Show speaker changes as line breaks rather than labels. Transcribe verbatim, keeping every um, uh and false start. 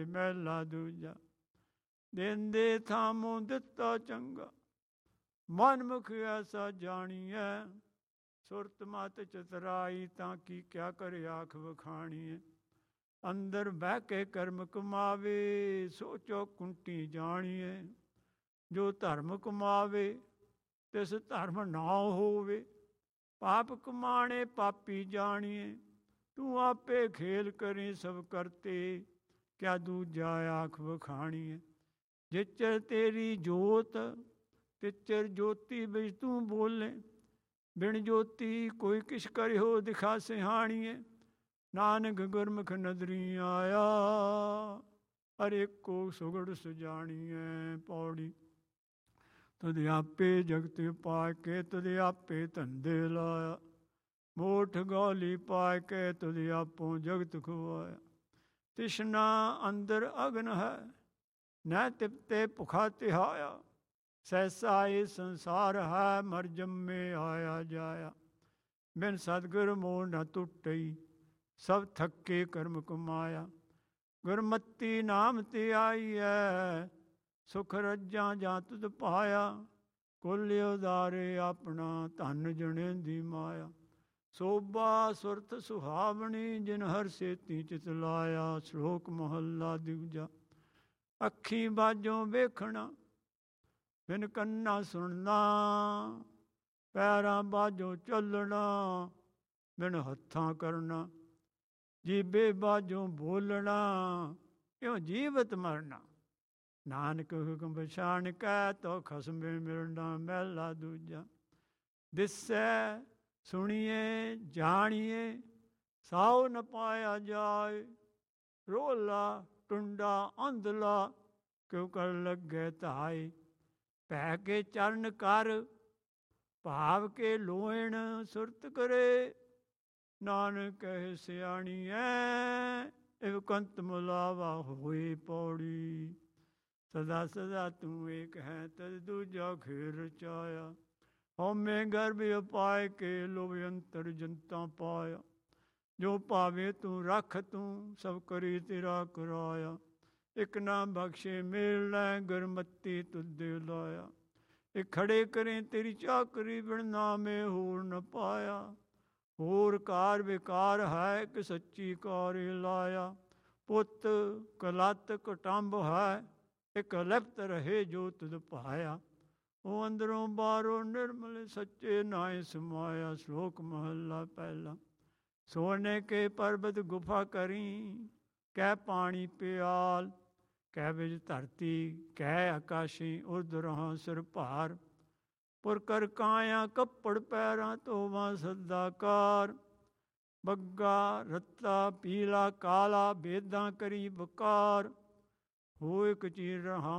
ਮਹਿਲਾ ਦੂਜਾ। ਦੇਂਦੇ ਥਾਮੋਂ ਦਿੱਤਾ ਚੰਗਾ, ਮਨ ਮੁਖ ਐਸਾ ਜਾਣੀਐ। ਸੁਰਤ ਮਤ ਚਤਰਾਈ ਤਾਂ ਕੀ ਕਿਆ ਕਰ ਆਖ ਵਖਾਣੀਐ। ਅੰਦਰ ਬਹਿ ਕੇ ਕਰਮ ਕਮਾਵੇ, ਸੋਚੋ ਕੁੰਟੀ ਜਾਣੀਐ। ਜੋ ਧਰਮ ਕਮਾਵੇ ਤਿਸ ਧਰਮ ਨਾ ਹੋਵੇ, ਪਾਪ ਕਮਾਣੇ ਪਾਪੀ ਜਾਣੀਏ। ਤੂੰ ਆਪੇ ਖੇਲ ਕਰੀ ਸਭ ਕਰਤੇ, ਕਿਆ ਦੂਜਾ ਆਖ ਵਖਾਣੀਐ। ਜਿਚਰ ਤੇਰੀ ਜੋਤ ਤਿਚਰ ਜੋਤੀ ਵਿੱਚ ਤੂੰ ਬੋਲੇ, ਬਿਨ ਜੋਤੀ ਕੋਈ ਕਿਛ ਕਰਿਓ ਦਿਖਾ ਸਿਹਾਣੀਏ। ਨਾਨਕ ਗੁਰਮੁਖ ਨਦਰੀ ਆਇਆ, ਹਰੇਕੋ ਸੁਗੜ ਸੁਜਾਣੀਐ। ਪੌੜੀ। ਤੁਧ ਆਪੇ ਜਗਤ ਪਾ ਕੇ ਤੁਧ ਆਪੇ ਧੰਦੇ ਲਾਇਆ, ਮੋਠ ਗੋਲੀ ਪਾ ਕੇ ਤੁਧ ਆਪੋ ਜਗਤ ਖੁਆਇਆ। ਤਿਸ਼ਨਾ ਅੰਦਰ ਅਗਨ ਹੈ, ਨਹਿ ਤਿਪਤੇ ਭੁਖਾ ਤਿਹਾਇਆ। ਸਹਿਸਾ ਇਹ ਸੰਸਾਰ ਹੈ, ਮਰ ਜੰਮੇ ਆਇਆ ਜਾਇਆ। ਬਿਨ ਸਤਿਗੁਰ ਮੋਹ ਨ ਟੁੱਟਈ, ਸਭ ਥੱਕੇ ਕਰਮ ਕਮਾਇਆ। ਗੁਰਮਤੀ ਨਾਮ ਤੇ ਆਈ ਹੈ, ਸੁਖ ਰੱਜਾਂ ਜਾਂ ਤੁਧ ਪਾਇਆ। ਕੁਲ ਉਦਾਰੇ ਆਪਣਾ, ਧਨ ਜਣੇ ਦੀ ਮਾਇਆ। ਸੋਭਾ ਸੁਰਤ ਸੁਹਾਵਣੀ, ਜਿਨ ਹਰ ਸੇਤੀ ਚਿਤ ਲਾਇਆ। ਸ਼ਲੋਕ ਮਹੱਲਾ ਦੂਜਾ। ਅੱਖੀ ਬਾਝੋਂ ਵੇਖਣਾ, ਬਿਨ ਕੰਨਾ ਸੁਣਨਾ। ਪੈਰਾਂ ਬਾਝੋਂ ਚੱਲਣਾ, ਬਿਨ ਹੱਥਾਂ ਕਰਨਾ। ਜੀਭੇ ਬਾਝੋਂ ਬੋਲਣਾ, ਇਉਂ ਜੀਵਤ ਮਰਨਾ। ਨਾਨਕ ਹੁਕਮ ਪਛਾਣ ਕੈ, ਤੋ ਖਸਮੇ ਮਿਲਣਾ। ਮਹਿਲਾ ਦੂਜਾ। ਦਿਸੈ ਸੁਣੀਏ ਜਾਣੀਏ, ਸਾਉ ਨ ਪਾਇਆ ਜਾਏ। ਰੋਲਾ ਟੁੰਡਾ ਅੰਧਲਾ, ਕਿਉ ਕਰ ਲੱਗੇ ਧਾਏ। ਭੈ ਕੇ ਚਰਨ ਕਰ, ਭਾਵ ਕੇ ਲੋਇਣ ਸੁਰਤ ਕਰੇ। ਨਾਨਕ ਕਹੇ ਸਿਆਣੀਐ, ਇਵ ਕੰਤ ਮੁਲਾਵਾ ਹੋਏ। ਪੌੜੀ। ਸਦਾ ਸਦਾ ਤੂੰ ਏਕ ਹੈ, ਤਦ ਦੂਜਾ ਖੇਰ ਰਚਾਇਆ। ਹਉਮੈ ਗਰਭ ਉਪਾਇ ਕੇ, ਲੋਭ ਅੰਤਰ ਜਨਤਾ ਪਾਇਆ। ਜੋ ਭਾਵੇ ਤੂੰ ਰੱਖ, ਤੂੰ ਸਭ ਕਰੀ ਤੇਰਾ ਕਰਾਇਆ। ਇਕ ਨਾ ਬਖਸ਼ੇ ਮੇਲ ਲੈ, ਗੁਰਮਤੀ ਤੁਧੇ ਲਾਇਆ। ਇਹ ਖੜੇ ਕਰੇ ਤੇਰੀ ਚਾਕਰੀ, ਬਿਨ ਨਾਮੇ ਹੋਰ ਨ ਪਾਇਆ। ਹੋਰ ਕਾਰ ਵਿਕਾਰ ਹੈ, ਇੱਕ ਸੱਚੀ ਕਾਰ ਲਾਇਆ। ਪੁੱਤ ਕਲੱਤ ਕੁਟੰਬ ਹੈ, ਇੱਕ ਲਿਪਤ ਰਹੇ ਜੋ ਤੁਧ ਪਾਇਆ। ਉਹ ਅੰਦਰੋਂ ਬਾਹਰੋਂ ਨਿਰਮਲ, ਸੱਚੇ ਨਾਏ ਸਮਾਇਆ। ਸ਼ਲੋਕ ਮਹੱਲਾ ਪਹਿਲਾ। ਸੋਨੇ ਕੇ ਪਰਬਤ ਗੁਫਾ ਕਰੀ, ਕਹਿ ਪਾਣੀ ਪਿਆਲ। ਕਹਿ ਵਿੱਚ ਧਰਤੀ, ਕਹਿ ਆਕਾਸ਼ੀ, ਉਰਧ ਰਹਾਂ ਸਿਰ ਭਾਰ। ਪੁਰ ਕਰ ਕਾਇਆ ਕੱਪੜ ਪੈਰਾਂ, ਧੋਵਾਂ ਸਦਾਕਾਰ। ਬੱਗਾ ਰੱਤਾ ਪੀਲਾ ਕਾਲਾ, ਬੇਦਾਂ ਕਰੀ ਬਕਾਰ। ਹੋ ਇੱਕ ਚੀਰ ਰਹਾ